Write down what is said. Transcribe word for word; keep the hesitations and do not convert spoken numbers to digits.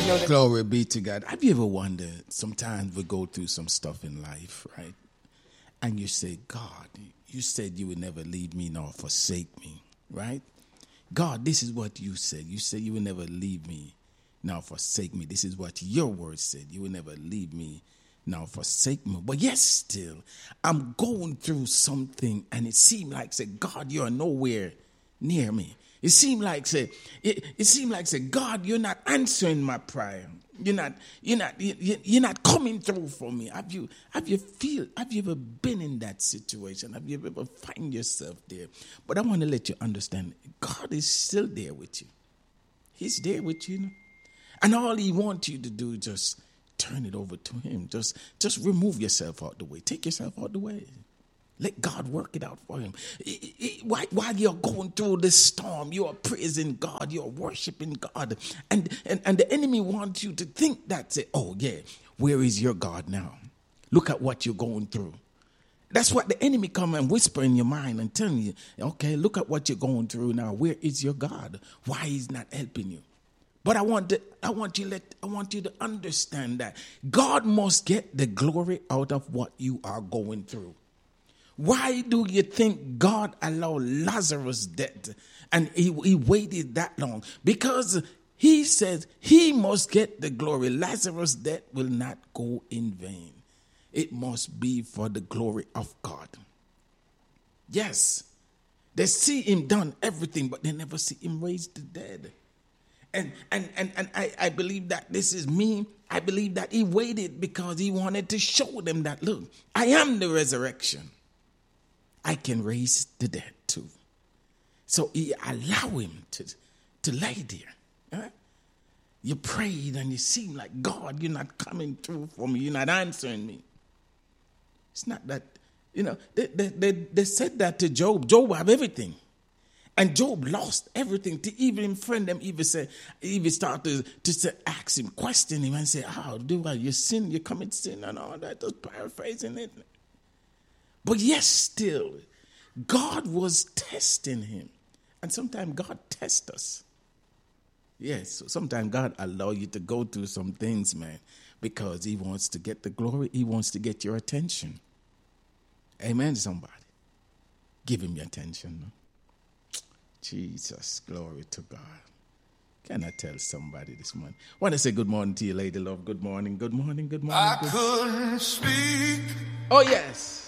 know that. Glory be to God. Have you ever wondered, sometimes we go through some stuff in life, right? And you say, God, you said you would never leave me nor forsake me, right? God, this is what you said. You said you would never leave me nor forsake me. This is what your word said. You would never leave me nor forsake me. But yes, still, I'm going through something and it seemed like, say, God, you're nowhere near me. It seemed like, say, it, it seemed like, say, God, you're not answering my prayer. You're not, you're not, you, you're not coming through for me. Have you, have you feel, have you ever been in that situation? Have you ever find yourself there? But I want to let you understand, God is still there with you. He's there with you, you know? And all he wants you to do is just turn it over to him. Just, just remove yourself out the way. Take yourself out the way. Let God work it out for him. While you're going through this storm, you are praising God, you're worshiping God. And, and, and the enemy wants you to think that, say, oh yeah, where is your God now? Look at what you're going through. That's what the enemy come and whisper in your mind and tell you, okay, look at what you're going through now. Where is your God? Why he's not helping you? But I want to, I want you let I want you to understand that God must get the glory out of what you are going through. Why do you think God allowed Lazarus death and he, he waited that long? Because he says he must get the glory. Lazarus' death will not go in vain. It must be for the glory of God. Yes, they see him done everything, but they never see him raise the dead. And and and, and I, I believe that this is me. I believe that he waited because he wanted to show them that, look, I am the resurrection. I can raise the dead too. So he allow him to, to lay there. Huh? You prayed and you seem like, God, you're not coming through for me. You're not answering me. It's not that, you know, they, they, they, they said that to Job. Job have everything. And Job lost everything. To even friend them even say, even start to, to say, ask him, question him and say, how do I, you sin, you commit sin and all that. Just paraphrasing it. But yes, still, God was testing him. And sometimes God tests us. Yes, so sometimes God allow you to go through some things, man, because he wants to get the glory. He wants to get your attention. Amen, somebody. Give him your attention. Jesus, glory to God. Can I tell somebody this morning? I want to say good morning to you, lady love. Good morning, good morning, good morning. I good... couldn't speak. Oh, yes.